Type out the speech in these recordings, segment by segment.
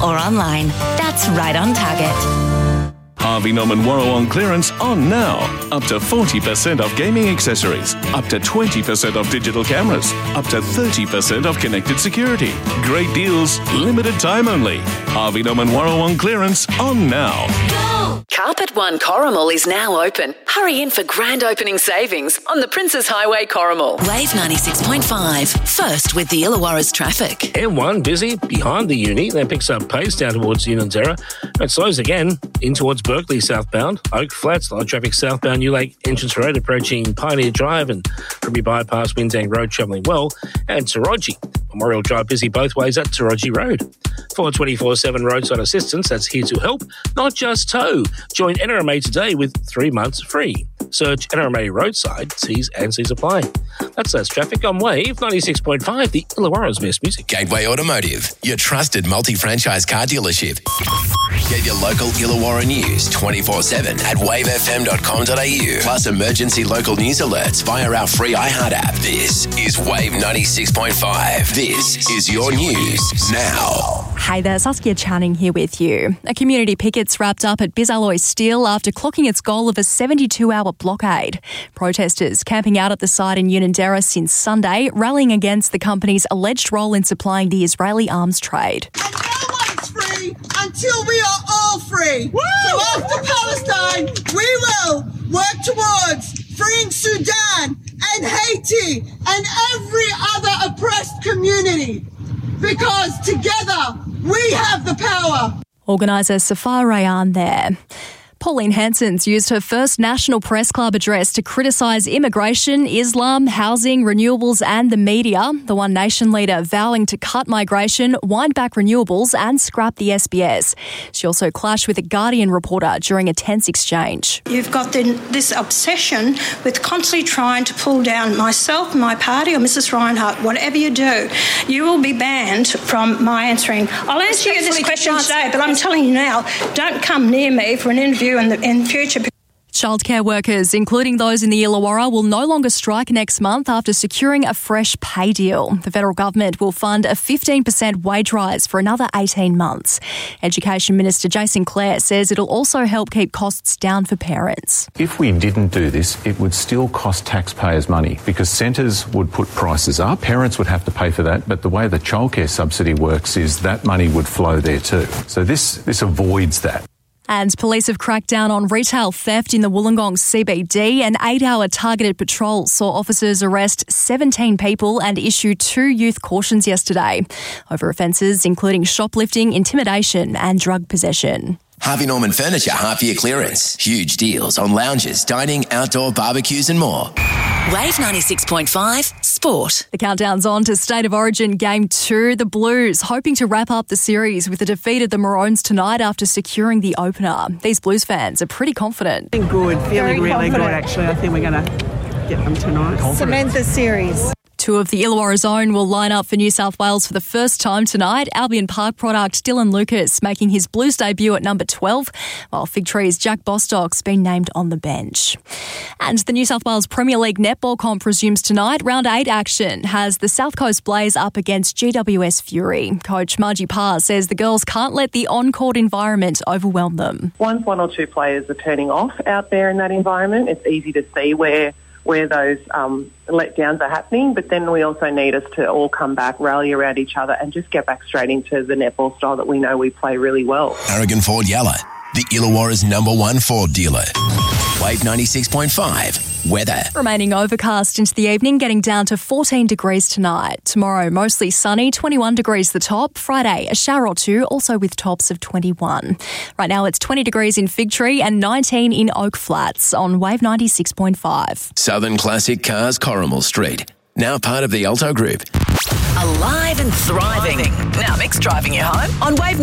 or online. That's right on target. Harvey Norman Warrawong clearance on now. Up to 40% off gaming accessories. Up to 20% off digital cameras. Up to 30% off connected security. Great deals, limited time only. Harvey Norman Warrawong clearance on now. Go! Carpet One Corrimal is now open. Hurry in for grand opening savings on the Princes Highway Corrimal. Wave 96.5. First with the Illawarra's traffic. M1 busy behind the uni, then picks up pace down towards Unanderra. It slows again in towards Berkeley southbound. Oak Flats, light traffic southbound New Lake Entrance Road approaching Pioneer Drive and Primby Bypass Windang Road travelling well. And Taraji. Memorial Drive busy both ways at Taraji Road. For 24/7 roadside assistance, that's here to help, not just tow. Join NRMA today with 3 months free. Search NRMA Roadside, T's and C's apply. That's less traffic on Wave 96.5, the Illawarra's best music. Gateway Automotive, your trusted multi-franchise car dealership. Get your local Illawarra news 24/7 at wavefm.com.au. Plus emergency local news alerts via our free iHeart app. This is Wave 96.5. This is your news now. Hey there, Saskia Channing here with you. A community picket's wrapped up at Bisalloy Steel after clocking its goal of a 72-hour blockade. Protesters camping out at the site in Unanderra since Sunday, rallying against the company's alleged role in supplying the Israeli arms trade. And no one's free until we are all free. Woo! So after Palestine, we will work towards freeing Sudan and Haiti and every other oppressed community. Because together, we have the power. Organiser Safar Rayan there. Pauline Hanson's used her first National Press Club address to criticise immigration, Islam, housing, renewables and the media. The One Nation leader vowing to cut migration, wind back renewables and scrap the SBS. She also clashed with a Guardian reporter during a tense exchange. You've got this obsession with constantly trying to pull down myself, my party or Mrs Reinhardt. Whatever you do, you will be banned from my answering. I'll answer you this question today, but I'm telling you now, don't come near me for an interview in future. Childcare workers, including those in the Illawarra, will no longer strike next month after securing a fresh pay deal. The federal government will fund a 15% wage rise for another 18 months. Education Minister Jason Clare says it'll also help keep costs down for parents. If we didn't do this, it would still cost taxpayers money because centres would put prices up, parents would have to pay for that, but the way the childcare subsidy works is that money would flow there too. So this avoids that. And police have cracked down on retail theft in the Wollongong CBD. An 8-hour targeted patrol saw officers arrest 17 people and issue 2 youth cautions yesterday over offences including shoplifting, intimidation and drug possession. Harvey Norman Furniture half-year clearance. Huge deals on lounges, dining, outdoor barbecues and more. Wave 96.5 Sport. The countdown's on to State of Origin Game 2. The Blues hoping to wrap up the series with a defeat of the Maroons tonight after securing the opener. These Blues fans are pretty confident. Feeling really good actually. I think we're going to get them tonight. Cement the series. 2 of the Illawarra's own will line up for New South Wales for the first time tonight. Albion Park product Dylan Lucas making his Blues debut at number 12, while Fig Tree's Jack Bostock's been named on the bench. And the New South Wales Premier League netball comp resumes tonight. Round 8 action has the South Coast Blaze up against GWS Fury. Coach Margie Parr says the girls can't let the on-court environment overwhelm them. Once 1 or 2 players are turning off out there in that environment, it's easy to see where those letdowns are happening, but then we also need us to all come back, rally around each other and just get back straight into the netball style that we know we play really well. Aragon Ford Yalla, the Illawarra's #1 Ford dealer. Wave 96.5 weather. Remaining overcast into the evening, getting down to 14 degrees tonight. Tomorrow, mostly sunny, 21 degrees the top. Friday, a shower or 2, also with tops of 21. Right now, it's 20 degrees in Fig Tree and 19 in Oak Flats on Wave 96.5. Southern Classic Cars, Corrimal Street. Now part of the Alto Group. Alive and thriving. Now Mick's driving you home on Wave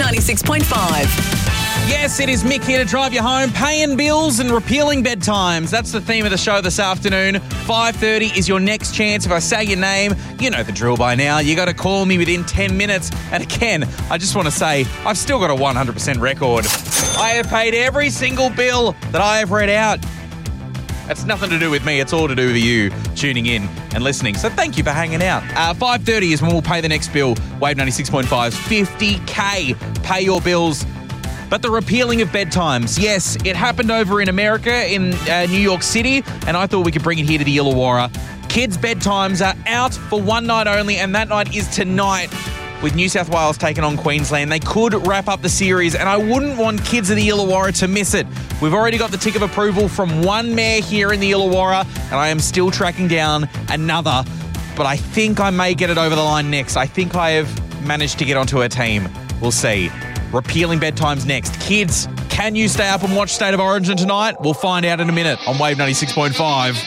96.5. Yes, it is Mick here to drive you home, paying bills and repealing bedtimes. That's the theme of the show this afternoon. 5:30 is your next chance. If I say your name, you know the drill by now. You got to call me within 10 minutes. And again, I just want to say, I've still got a 100% record. I have paid every single bill that I have read out. It's nothing to do with me. It's all to do with you tuning in and listening. So thank you for hanging out. 5:30 is when we'll pay the next bill. Wave 96.5's 50K. Pay your bills. But the repealing of bedtimes, yes, it happened over in America, in New York City, and I thought we could bring it here to the Illawarra. Kids' bedtimes are out for one night only, and that night is tonight. With New South Wales taking on Queensland, they could wrap up the series, and I wouldn't want kids of the Illawarra to miss it. We've already got the tick of approval from one mayor here in the Illawarra, and I am still tracking down another, but I think I may get it over the line next. I think I have managed to get onto a team. We'll see. Repealing bedtimes next. Kids, can you stay up and watch State of Origin tonight? We'll find out in a minute on Wave 96.5.